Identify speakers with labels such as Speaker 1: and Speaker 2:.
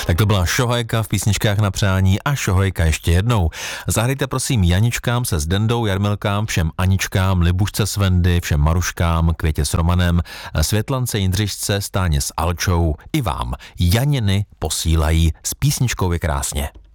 Speaker 1: Tak to byla Šohajka v písničkách na přání a Šohajka ještě jednou. Zahrajte prosím Janičkám se Zdendou, Jarmilkám, všem Aničkám, Libušce s Vendy, všem Maruškám, Květě s Romanem, Světlance, Jindřišce, Stáně s Alčou i vám. Janiny posílají s písničkou je krásně.